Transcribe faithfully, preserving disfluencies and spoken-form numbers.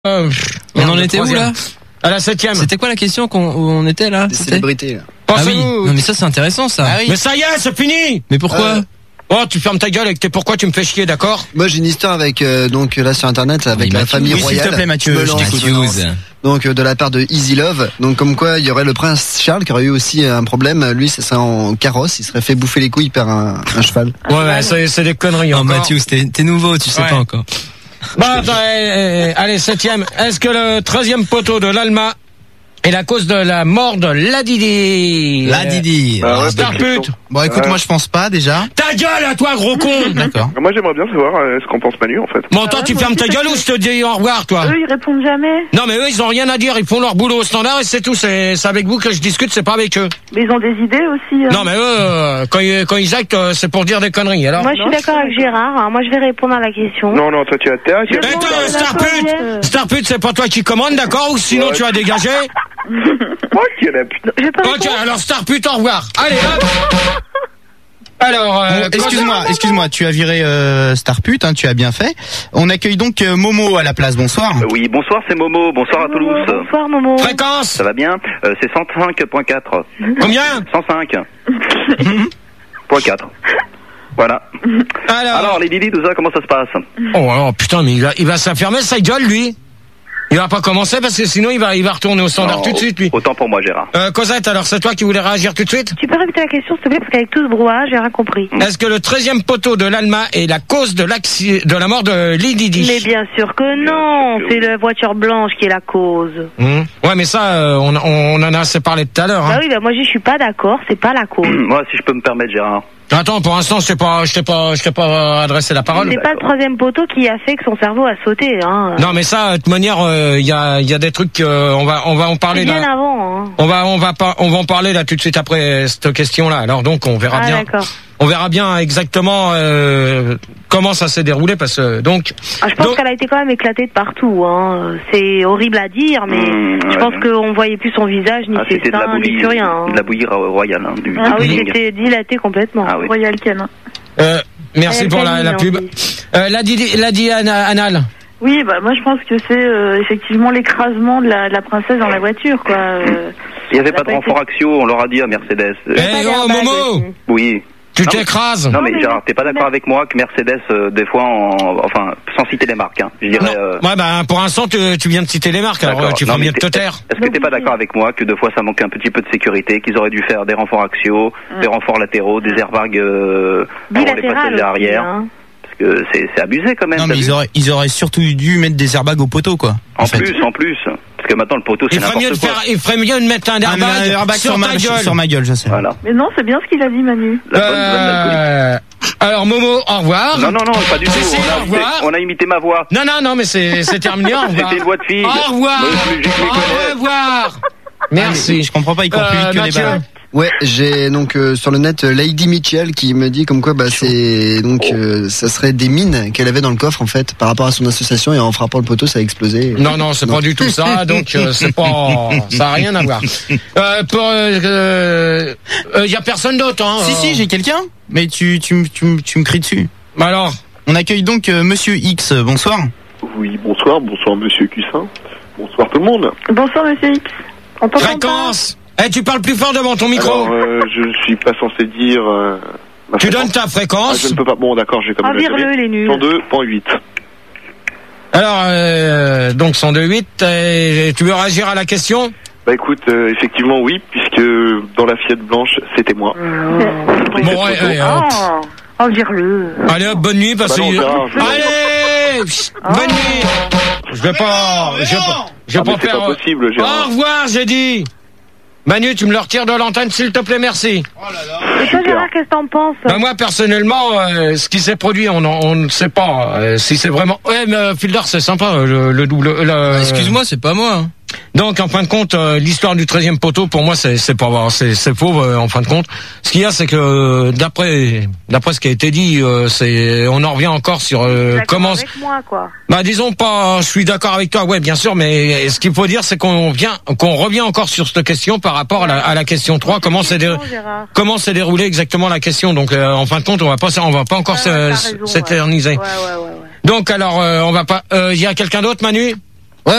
Euh, on en était où là? À la septième. C'était quoi la question qu'on où on était là? Des célébrités. Là. Ah oui. Non mais ça c'est intéressant ça. Ah oui. Mais ça y est, c'est fini. Mais pourquoi? euh... Oh, tu fermes ta gueule avec tes pourquoi tu me fais chier, d'accord? Moi j'ai une histoire avec euh, donc là sur internet avec oui, la Mathieu, famille oui, royale. S'il te plaît Mathieu, je, je t'écoute. Donc euh, de la part de Easy Love. Donc comme quoi il y aurait le prince Charles qui aurait eu aussi un problème. Lui ça serait en carrosse, il serait fait bouffer les couilles par un, un cheval. Ouais, ouais c'est, c'est des conneries. Non Mathieu, t'es, t'es nouveau, tu sais ouais. pas encore. Bon, attends, allez, allez, septième. Est-ce que le treizième poteau de l'Alma est la cause de la mort de Ladidi? Ladidi. Bah ouais, Star pute. Bon, écoute, euh... moi je pense pas déjà. Ta gueule à toi, gros con. D'accord. Moi j'aimerais bien savoir euh, ce qu'en pense Manu en fait. Bon, toi ah, tu fermes ta gueule ou je te dis au revoir, toi? Eux, ils répondent jamais. Non, mais eux, ils ont rien à dire. Ils font leur boulot au standard et c'est tout. C'est, c'est avec vous que je discute, c'est pas avec eux. Mais ils ont des idées aussi. Hein. Non, mais eux, euh, quand, ils, quand ils actent, euh, c'est pour dire des conneries. Alors. Moi, je suis d'accord avec Gérard. Hein. Moi, je vais répondre à la question. Non, non, toi, tu as terre. Mais toi, Star pute, Star pute, c'est pas toi qui commande, d'accord? Ou sinon, ouais. tu as dégagé. Ok, la putain. Ok, alors Star pute, au revoir. Allez, hop. Alors, euh, bon, excuse-moi, excuse-moi, tu as viré euh, Starpute, hein, tu as bien fait. On accueille donc euh, Momo à la place. Bonsoir. Euh, oui, bonsoir, c'est Momo. Bonsoir Momo, à Toulouse. Bonsoir Momo. Fréquence. Ça va bien. euh, C'est cent cinq virgule quatre. Combien? cent cinq virgule quatre. Voilà. Alors, Alors les Didi, tout ça, comment ça se passe? Oh, oh putain, mais il va, il va s'affirmer sa gueule, lui. Il va pas commencer parce que sinon il va, il va retourner au standard non, tout de suite, lui. Autant pour moi, Gérard. Euh, Cosette, alors c'est toi qui voulais réagir tout de suite? Tu peux répéter la question, s'il te plaît, parce qu'avec tout ce brouhaha, j'ai rien compris. Mmh. Est-ce que le treizième poteau de l'Alma est la cause de l'accident, de la mort de Lididi? Mais bien sûr que non, sûr que c'est oui. la voiture blanche qui est la cause. Mmh. Ouais, mais ça, euh, on, on en a assez parlé tout à l'heure. Hein. Bah oui, bah moi je suis pas d'accord, c'est pas la cause. Moi, si je peux me permettre, Gérard. Attends, pour l'instant, je t'ai pas, je t'ai pas, je t'ai pas adressé la parole. C'est pas le troisième poteau qui a fait que son cerveau a sauté, hein. Non, mais ça, de toute manière, il euh, y a, il y a des trucs, euh, on va, on va en parler bien là. avant, hein. On va, on va pas, on va en parler là tout de suite après cette question-là. Alors donc, on verra ah, bien. D'accord. On verra bien exactement euh, comment ça s'est déroulé parce que donc. Ah, je pense donc, qu'elle a été quand même éclatée de partout. Hein. C'est horrible à dire, mais mmh, je ouais, pense ouais. qu'on voyait plus son visage ni ah, ses seins ni plus rien. Hein. De la bouillie royale. Hein, du, ah du oui, j'étais dilatée complètement. Ah, oui. Royal Ken. Euh, merci pour la, la pub. Euh, l'a dit, l'a dit Anal. Oui, bah moi je pense que c'est euh, effectivement l'écrasement de la, de la princesse dans la voiture, quoi. Euh, Il n'y avait pas de renfort été... axiaux, on leur a dit à Mercedes. Eh hey, oh Momo. Oui. Tu non, t'écrases. Non mais Gérard, t'es pas d'accord avec moi que Mercedes euh, des fois, en, enfin, sans citer les marques, hein, je dirais. Euh... Ouais bah pour l'instant tu, tu viens de citer les marques, alors tu feras mieux de te taire. Est-ce que t'es pas d'accord avec moi que deux fois ça manque un petit peu de sécurité, qu'ils auraient dû faire des renforts axiaux, mmh. des renforts latéraux, des airbags euh, pour les passagers arrière, hein. Parce que c'est, c'est abusé quand même. Non mais ils auraient, ils auraient surtout dû mettre des airbags au poteau, quoi. En, en plus, fait. en plus. Parce que maintenant le poteau c'est il n'importe mieux quoi. Faire, il ferait mieux de mettre un airbag, un airbag sur, sur, ma, gueule. sur ma gueule, je sais. Voilà. Mais non, c'est bien ce qu'il a dit, Manu. La bonne, euh... bonne Alors Momo, au revoir. Non, non, non, pas du tout. Si, on, a imité, on a imité ma voix. Non, non, non, mais c'est, c'est terminé. Au revoir. C'était une voix de fille. Au revoir. Au revoir. Merci. Je comprends pas, il comprend plus que les balles. Ouais, j'ai donc euh, sur le net Lady Mitchell qui me dit comme quoi bah c'est donc euh, ça serait des mines qu'elle avait dans le coffre en fait par rapport à son association et en frappant le poteau ça a explosé. Non non, c'est non. pas du tout ça donc euh, c'est pas ça a rien à voir. Euh, pour euh, euh, euh, y a personne d'autre hein. Si euh... si, j'ai quelqu'un mais tu tu tu tu me cries dessus. Bah alors, on accueille donc euh, monsieur X. Bonsoir. Oui, bonsoir, bonsoir monsieur Cussin. Bonsoir tout le monde. Bonsoir monsieur X. On t'entend Fréquence. Eh, hey, tu parles plus fort devant ton micro. Alors, euh, je suis pas censé dire. Euh, tu fréquence. donnes ta fréquence. Ah, je ne peux pas. Bon, d'accord, j'ai comme ah, vire-le, les nuls. cent deux virgule huit. Alors, euh, donc cent deux virgule huit. Et tu veux réagir à la question? Bah écoute, euh, effectivement oui, puisque dans la Fiat blanche, c'était moi. Mmh. Bon, ouais, ouais, oh, oh, vire-le. Allez, hop, bonne nuit, parce que. Ah bah non, Gérard, allez, oh. Bonne nuit. Je vais pas, je vais pas, je vais ah, pas faire. Pas possible, Gérard. Au revoir, j'ai dit. Manu, tu me le retires de l'antenne, s'il te plaît, merci. Oh là là. Et toi, Gérard, qu'est-ce que t'en penses? Ben moi, personnellement, euh, ce qui s'est produit, on, on ne sait pas euh, si c'est vraiment. Ouais, mais euh, Filder, c'est sympa, le, le double. Le... Ah, excuse-moi, c'est pas moi. Hein. Donc, en fin de compte, euh, l'histoire du treizième poteau, pour moi, c'est, c'est pas, c'est, c'est faux, euh, en fin de compte. Ce qu'il y a, c'est que euh, d'après, d'après ce qui a été dit, euh, c'est, on en revient encore sur euh, comment. Avec moi, quoi. Bah, disons pas, je suis d'accord avec toi, ouais, bien sûr, mais ce qu'il faut dire, c'est qu'on vient, qu'on revient encore sur cette question par rapport à la, à la question trois. Comment s'est dé... comment s'est déroulée exactement la question. Donc, euh, en fin de compte, on va pas, on va pas encore ouais, s'éterniser. Ouais, ouais, ouais, ouais. Donc, alors, euh, on va pas. Il euh, y a quelqu'un d'autre, Manu?